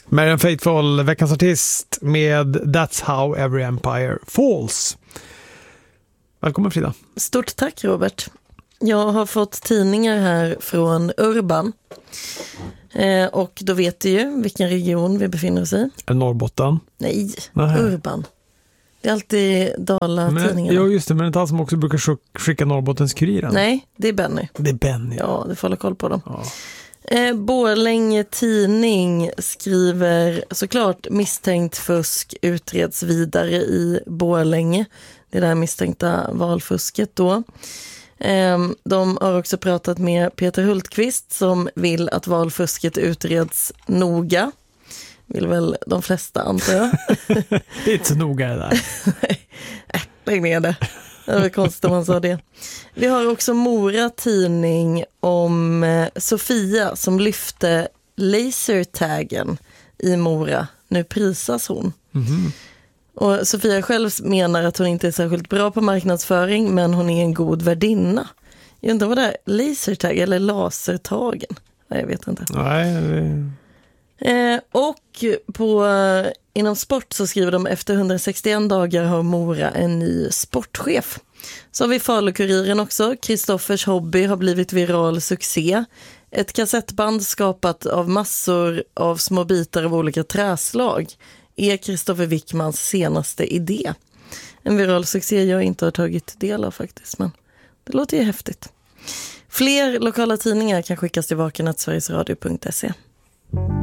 Marianne Faithfull, veckans artist med That's How Every Empire Falls. Välkommen Frida. Stort tack Robert. Jag har fått tidningar här från Urban. Och då vet du ju vilken region vi befinner oss i. Norrbotten? Nej, Urban. Det är alltid Dala-tidningarna. Ja just det, men det är som också brukar skicka Norrbottens-Kuriren. Nej, det är Benny. Det är Benny. Ja, du får hålla koll på dem. Ja. Borlänge tidning skriver såklart misstänkt fusk utreds vidare i Borlänge. Det där misstänkta valfusket då. De har också pratat med Peter Hultqvist som vill att valfusket utreds noga. Vill väl de flesta antar jag. Det är inte så noga det där. Lägg ner det. Det var konstigt om man sa det. Vi har också Mora tidning om Sofia som lyfte lasertaggen i Mora. Nu prisas hon. Mm-hmm. Och Sofia själv menar att hon inte är särskilt bra på marknadsföring men hon är en god värdinna. Jag undrar vad det är, lasertag eller lasertagen? Nej, jag vet inte. Nej. Och inom sport så skriver de efter 161 dagar har Mora en ny sportchef. Så har vi Falukuriren också. Kristoffers hobby har blivit viral succé. Ett kassettband skapat av massor av små bitar av olika träslag är Kristoffer Wickmans senaste idé. En viral succé jag inte har tagit del av faktiskt, men det låter ju häftigt. Fler lokala tidningar kan skickas till vaken@sverigesradio.se.